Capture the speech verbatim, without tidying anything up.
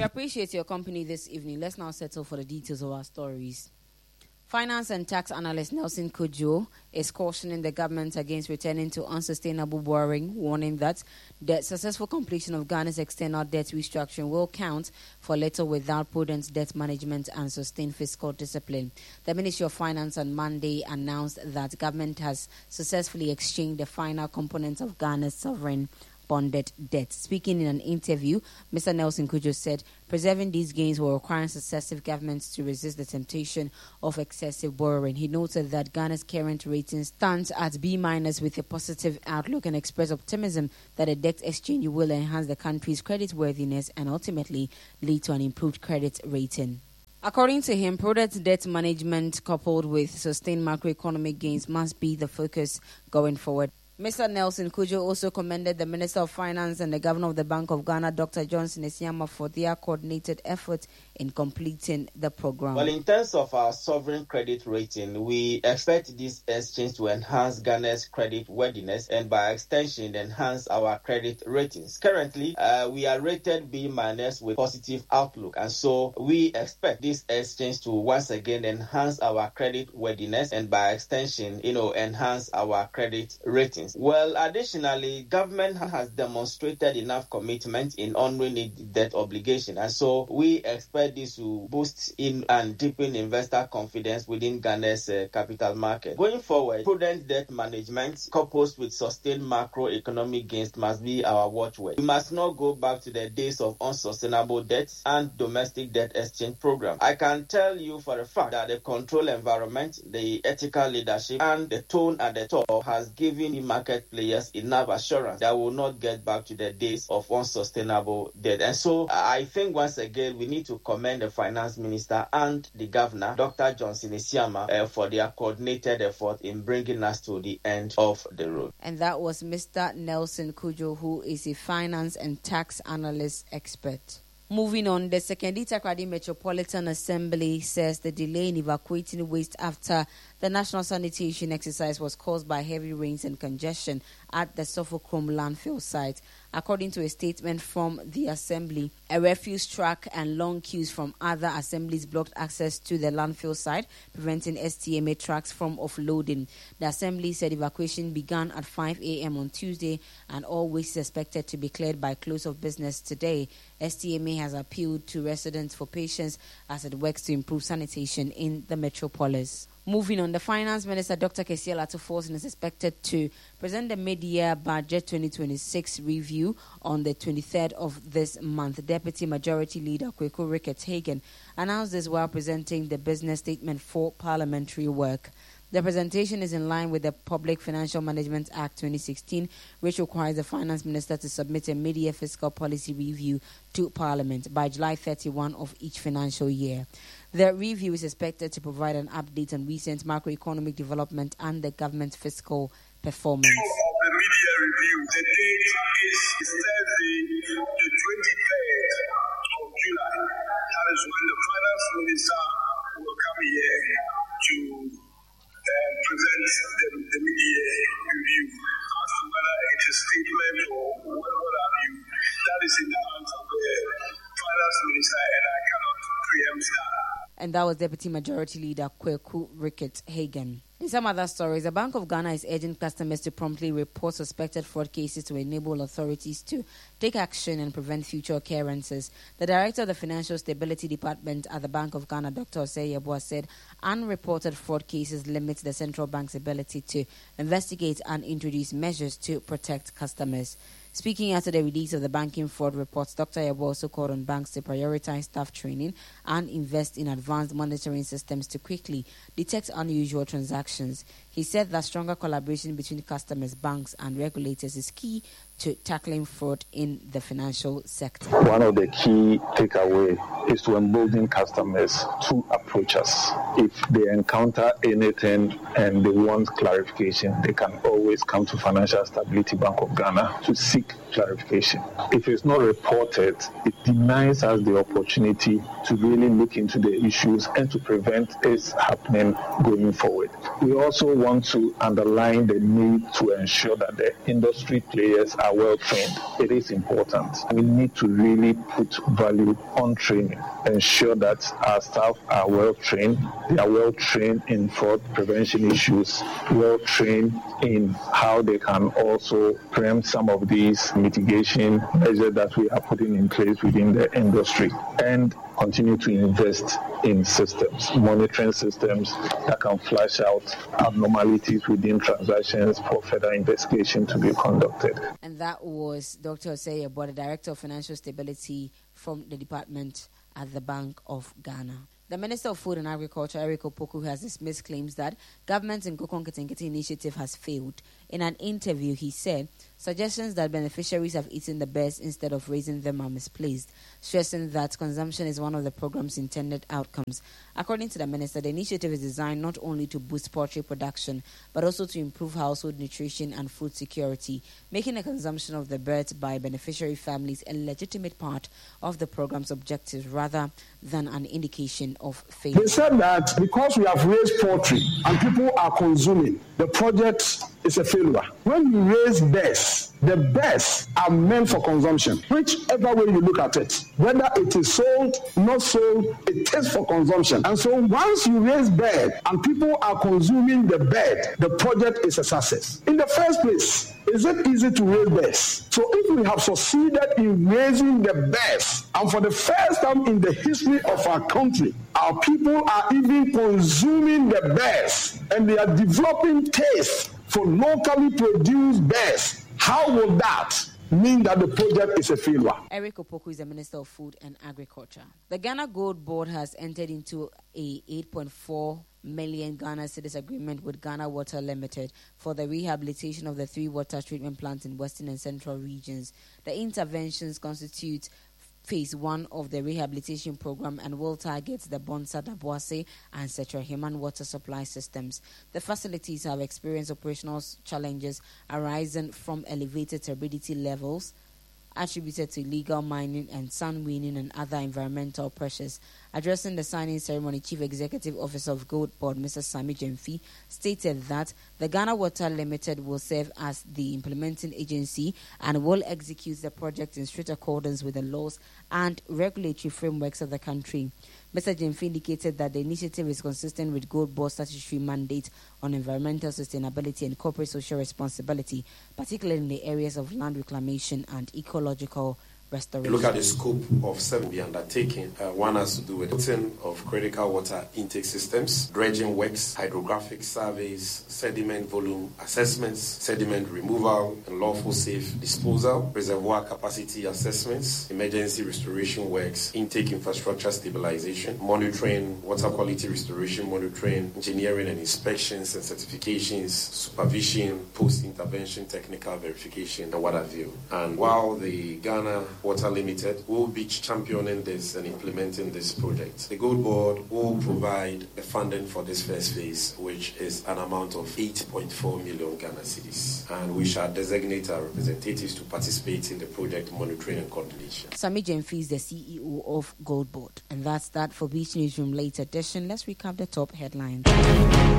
appreciate your company this evening. Let's now settle for the details of our stories. Finance and tax analyst Nelson Kudjo is cautioning the government against returning to unsustainable borrowing, warning that the successful completion of Ghana's external debt restructuring will count for little without prudent debt management and sustained fiscal discipline. The Ministry of Finance on Monday announced that government has successfully exchanged the final components of Ghana's sovereign bonded debt. Speaking in an interview, Mister Nelson Kudjo said preserving these gains will require successive governments to resist the temptation of excessive borrowing. He noted that Ghana's current rating stands at B minus with a positive outlook and expressed optimism that a debt exchange will enhance the country's creditworthiness and ultimately lead to an improved credit rating. According to him, prudent debt management coupled with sustained macroeconomic gains must be the focus going forward. Mister Nelson Kudjo also commended the Minister of Finance and the Governor of the Bank of Ghana, Doctor Johnson Esiama, for their coordinated effort in completing the program. Well, in terms of our sovereign credit rating, we expect this exchange to enhance Ghana's credit worthiness and by extension enhance our credit ratings. Currently, uh, we are rated B minus with positive outlook, and so we expect this exchange to once again enhance our credit worthiness and by extension, you know, enhance our credit ratings. Well, additionally, government has demonstrated enough commitment in honoring its debt obligation, and so we expect this to boost in and deepen investor confidence within Ghana's uh, capital market. Going forward, prudent debt management coupled with sustained macroeconomic gains must be our watchword. We must not go back to the days of unsustainable debt and domestic debt exchange program. I can tell you for a fact that the control environment, the ethical leadership, and the tone at the top has given the market players enough assurance that we will not get back to the days of unsustainable debt. And so I think once again we need to commend the finance minister and the governor, Doctor Johnson Esiama, uh, for their coordinated effort in bringing us to the end of the road. And that was Mister Nelson Kudjo, who is a finance and tax analyst expert. Moving on, the Sekondi Takoradi Metropolitan Assembly says the delay in evacuating waste after the national sanitation exercise was caused by heavy rains and congestion at the Sophochrome landfill site. According to a statement from the assembly, a refuse truck and long queues from other assemblies blocked access to the landfill site, preventing S T M A trucks from offloading. The assembly said evacuation began at five a.m. on Tuesday and all waste is expected to be cleared by close of business today. S T M A has appealed to residents for patience as it works to improve sanitation in the metropolis. Moving on, the Finance Minister, Doctor Kessiel Atuforsen, is expected to present the mid-year budget twenty twenty-six review on the twenty-third of this month. Deputy Majority Leader Kweku Ricketts-Hagen announced this while presenting the business statement for parliamentary work. The presentation is in line with the Public Financial Management Act twenty sixteen, which requires the Finance Minister to submit a mid-year fiscal policy review to Parliament by July thirty-first of each financial year. The review is expected to provide an update on recent macroeconomic development and the government's fiscal performance. Of the mid-year review, the date is Thursday, the twenty-third of July. That is when the Finance Minister will come here to uh, present the, the mid-year review. As to whether it is statement or what, what have you, that is in the hands of the Finance Minister, and I cannot preempt that. And that was Deputy Majority Leader Kweku Ricketts-Hagen. In some other stories, the Bank of Ghana is urging customers to promptly report suspected fraud cases to enable authorities to take action and prevent future occurrences. The Director of the Financial Stability Department at the Bank of Ghana, Doctor Osei Yeboah, said unreported fraud cases limit the central bank's ability to investigate and introduce measures to protect customers. Speaking after the release of the banking fraud reports, Doctor Yeboah also called on banks to prioritize staff training and invest in advanced monitoring systems to quickly detect unusual transactions. He said that stronger collaboration between customers, banks, and regulators is key to tackling fraud in the financial sector. One of the key takeaways is to embolden customers to approach us. If they encounter anything and they want clarification, they can always come to Financial Stability Bank of Ghana to seek clarification. If it's not reported, it denies us the opportunity to really look into the issues and to prevent it happening going forward. We also want to underline the need to ensure that the industry players are well trained. It is important. We need to really put value on training, ensure that our staff are well trained. They are well trained in fraud prevention issues, well trained in how they can also preempt some of these mitigation measures that we are putting in place within the industry, and continue to invest in systems, monitoring systems that can flash out abnormalities within transactions for further investigation to be conducted. And that was Doctor Osei Eboah, the Director of Financial Stability from the Department at the Bank of Ghana. The Minister of Food and Agriculture, Eric Opoku, has dismissed claims that government's Nkoko Nketenkete initiative has failed. In an interview, he said suggestions that beneficiaries have eaten the best instead of raising them are misplaced, stressing that consumption is one of the program's intended outcomes. According to the minister, the initiative is designed not only to boost poultry production, but also to improve household nutrition and food security, making the consumption of the birds by beneficiary families a legitimate part of the program's objectives rather than an indication of failure. They said that because we have raised poultry and people are consuming, the project is a failure. When you raise birds, the birds are meant for consumption, whichever way you look at it. Whether it is sold, not sold, it is for consumption. And so once you raise bird and people are consuming the bird, the project is a success. In the first place, is it easy to raise birds? So if we have succeeded in raising the birds, and for the first time in the history of our country, our people are even consuming the birds, and they are developing taste for locally produced birds, how will that mean that the project is a failure? Eric Opoku is the Minister of Food and Agriculture. The Ghana Gold Board has entered into a eight point four million Ghana cedis agreement with Ghana Water Limited for the rehabilitation of the three water treatment plants in western and central regions. The interventions constitute phase one of the rehabilitation program and will target the Bonsa, Daboase and Setraheman water supply systems. The facilities have experienced operational challenges arising from elevated turbidity levels attributed to illegal mining and sand winning and other environmental pressures. Addressing the signing ceremony, Chief Executive Officer of Gold Board, Mister Sami Gyamfi, stated that the Ghana Water Limited will serve as the implementing agency and will execute the project in strict accordance with the laws and regulatory frameworks of the country. Mister Gyamfi indicated that the initiative is consistent with Gold Board's statutory mandate on environmental sustainability and corporate social responsibility, particularly in the areas of land reclamation and ecological restoration. Look at the scope of seven be undertaking. Uh, one has to do with building of critical water intake systems, dredging works, hydrographic surveys, sediment volume assessments, sediment removal and lawful safe disposal, reservoir capacity assessments, emergency restoration works, intake infrastructure stabilization, monitoring, water quality restoration monitoring, engineering and inspections and certifications, supervision, post-intervention technical verification, and what have you. And while the Ghana Water Limited will be championing this and implementing this project, the Gold Board will provide the funding for this first phase, which is an amount of eight point four million Ghana cedis. And we shall designate our representatives to participate in the project monitoring and coordination. Sami Gyamfi is the C E O of Gold Board. And that's that for Beach Newsroom Late Edition. Let's recap the top headlines.